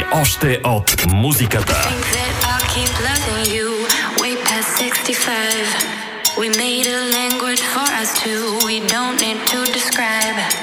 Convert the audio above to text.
още от музиката. We made a language for us two. We don't need to describe.